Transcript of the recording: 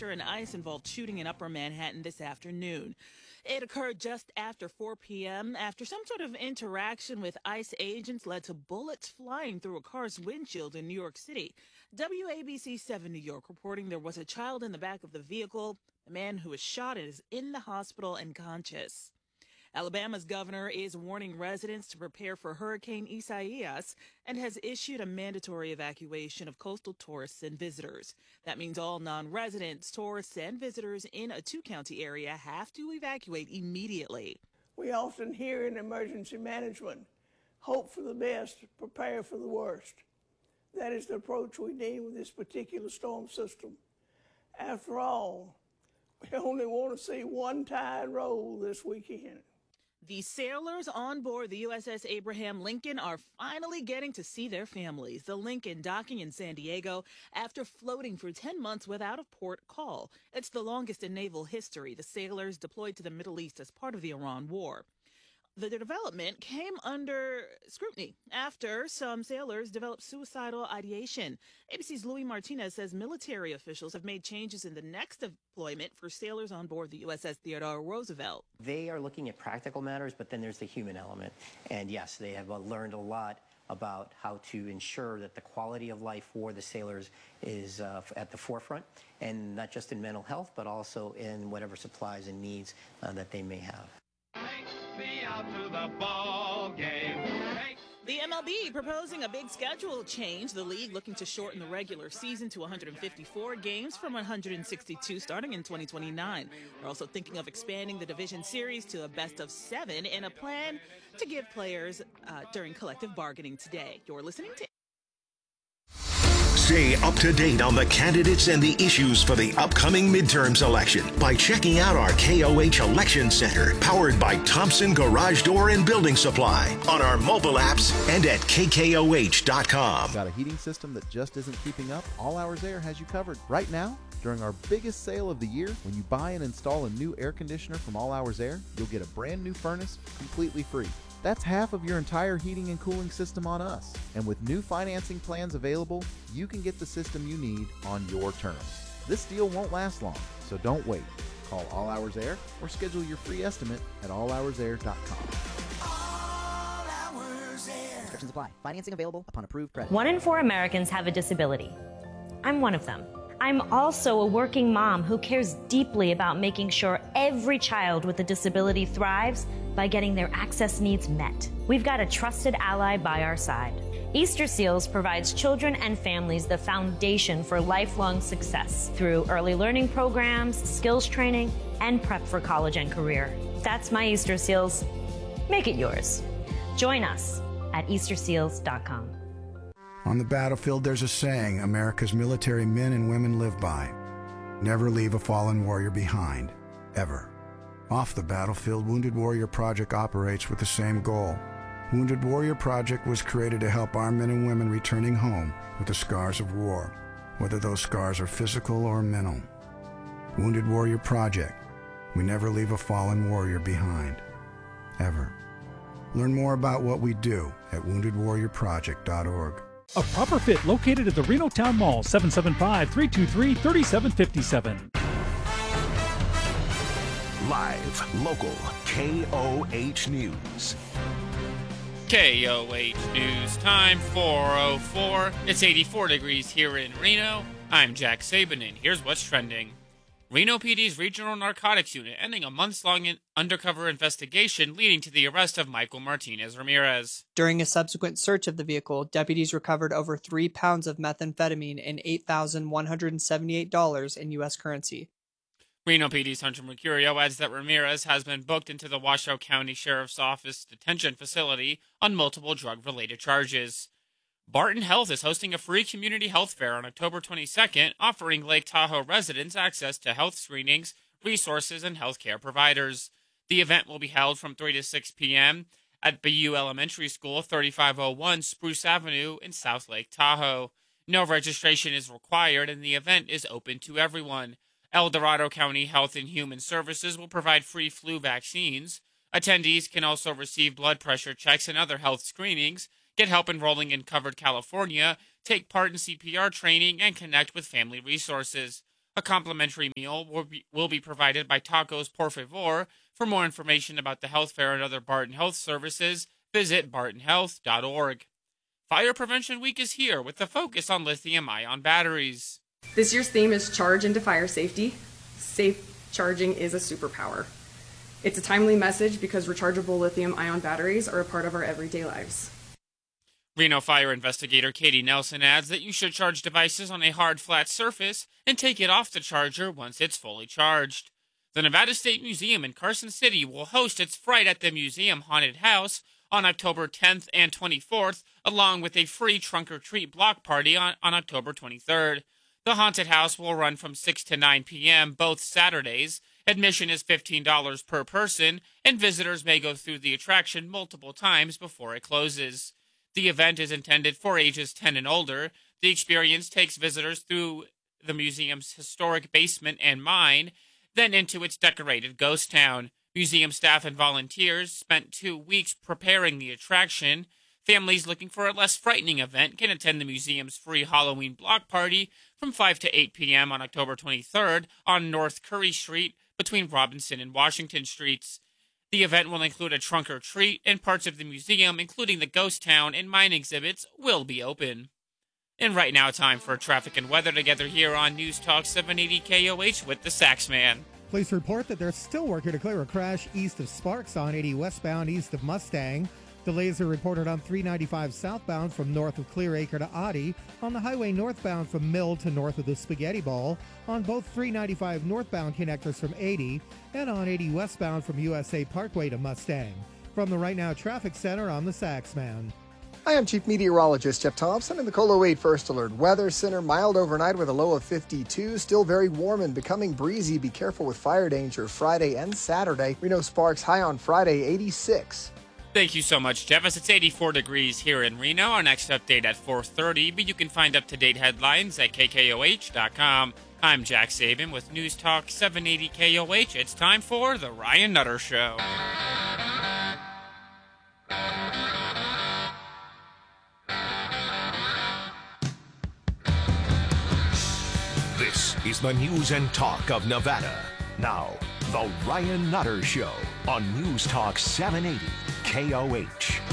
after an ICE-involved shooting in Upper Manhattan this afternoon. It occurred just after 4 p.m. after some sort of interaction with ICE agents led to bullets flying through a car's windshield in New York City. WABC 7 New York reporting there was a child in the back of the vehicle. The man who was shot is in the hospital and conscious. Alabama's governor is warning residents to prepare for Hurricane Isaias and has issued a mandatory evacuation of coastal tourists and visitors. That means all non-residents, tourists, and visitors in a two-county area have to evacuate immediately. We often hear in emergency management, hope for the best, prepare for the worst. That is the approach we need with this particular storm system. After all, we only want to see one tide roll this weekend. The sailors on board the USS Abraham Lincoln are finally getting to see their families. The Lincoln docking in San Diego after floating for 10 months without a port call. It's the longest in naval history. The sailors deployed to the Middle East as part of the Iran War. The development came under scrutiny after some sailors developed suicidal ideation. ABC's Louis Martinez says military officials have made changes in the next deployment for sailors on board the USS Theodore Roosevelt. They are looking at practical matters, but then there's the human element. And yes, they have learned a lot about how to ensure that the quality of life for the sailors is at the forefront, and not just in mental health, but also in whatever supplies and needs that they may have. Out to the ball game. The MLB proposing a big schedule change. The league looking to shorten the regular season to 154 games from 162 starting in 2029. They're also thinking of expanding the division series to a best of 7 in a plan to give players during collective bargaining today. You're listening to Stay up to date on the candidates and the issues for the upcoming midterms election by checking out our KOH Election Center, powered by Thompson Garage Door and Building Supply, on our mobile apps and at KKOH.com. Got a heating system that just isn't keeping up? All Hours Air has you covered. Right now, during our biggest sale of the year, when you buy and install a new air conditioner from All Hours Air, you'll get a brand new furnace completely free. That's half of your entire heating and cooling system on us. And with new financing plans available, you can get the system you need on your terms. This deal won't last long, so don't wait. Call All Hours Air or schedule your free estimate at allhoursair.com. All Hours Air. Restrictions apply. Financing available upon approved credit. 1 in 4 Americans have a disability. I'm one of them. I'm also a working mom who cares deeply about making sure every child with a disability thrives by getting their access needs met. We've got a trusted ally by our side. Easter Seals provides children and families the foundation for lifelong success through early learning programs, skills training, and prep for college and career. That's my Easter Seals. Make it yours. Join us at easterseals.com. On the battlefield, there's a saying America's military men and women live by. Never leave a fallen warrior behind, ever. Off the battlefield, Wounded Warrior Project operates with the same goal. Wounded Warrior Project was created to help our men and women returning home with the scars of war, whether those scars are physical or mental. Wounded Warrior Project. We never leave a fallen warrior behind, ever. Learn more about what we do at woundedwarriorproject.org. A Proper Fit located at the Reno Town Mall, 775-323-3757. Live, local, KOH News. KOH News time, 4:04. It's 84 degrees here in Reno. I'm Jack Saban, and here's what's trending. Reno PD's Regional Narcotics Unit ending a months-long undercover investigation leading to the arrest of Michael Martinez Ramirez. During a subsequent search of the vehicle, deputies recovered over 3 pounds of methamphetamine and $8,178 in U.S. currency. Reno PD's Hunter Mercurio adds that Ramirez has been booked into the Washoe County Sheriff's Office detention facility on multiple drug-related charges. Barton Health is hosting a free community health fair on October 22nd, offering Lake Tahoe residents access to health screenings, resources, and healthcare providers. The event will be held from 3 to 6 p.m. at BU Elementary School, 3501 Spruce Avenue in South Lake Tahoe. No registration is required, and the event is open to everyone. El Dorado County Health and Human Services will provide free flu vaccines. Attendees can also receive blood pressure checks and other health screenings, get help enrolling in Covered California, take part in CPR training, and connect with family resources. A complimentary meal will be provided by Tacos Por Favor. For more information about the health fair and other Barton Health services, visit bartonhealth.org. Fire Prevention Week is here with the focus on lithium-ion batteries. This year's theme is Charge into Fire Safety. Safe charging is a superpower. It's a timely message because rechargeable lithium-ion batteries are a part of our everyday lives. Reno Fire investigator Katie Nelson adds that you should charge devices on a hard, flat surface and take it off the charger once it's fully charged. The Nevada State Museum in Carson City will host its Fright at the Museum Haunted House on October 10th and 24th, along with a free trunk-or-treat block party on October 23rd. The haunted house will run from 6 to 9 p.m. both Saturdays. Admission is $15 per person, and visitors may go through the attraction multiple times before it closes. The event is intended for ages 10 and older. The experience takes visitors through the museum's historic basement and mine, then into its decorated ghost town. Museum staff and volunteers spent 2 weeks preparing the attraction. Families looking for a less frightening event can attend the museum's free Halloween block party from 5 to 8 p.m. on October 23rd on North Curry Street between Robinson and Washington Streets. The event will include a trunk-or-treat, and parts of the museum, including the ghost town and mine exhibits, will be open. And right now, time for traffic and weather together here on News Talk 780 KOH with the Saxman. Police report that they're still working to clear a crash east of Sparks on 80 westbound east of Mustang. Delays are reported on 395 southbound from north of Clear Acre to Oddie, on the highway northbound from Mill to north of the Spaghetti Bowl, on both 395 northbound connectors from 80, and on 80 westbound from USA Parkway to Mustang. From the Right Now Traffic Center, I'm the Saxman. Hi, I'm Chief Meteorologist Jeff Thompson in the KOLO 8 First Alert Weather Center. Mild overnight with a low of 52. Still very warm and becoming breezy. Be careful with fire danger Friday and Saturday. Reno Sparks high on Friday, 86. Thank you so much, Jeff. It's 84 degrees here in Reno. Our next update at 4:30, but you can find up-to-date headlines at KKOH.com. I'm Jack Saban with News Talk 780 KOH. It's time for The Ryan Nutter Show. This is the news and talk of Nevada. Now, The Ryan Nutter Show on News Talk 780 KOH.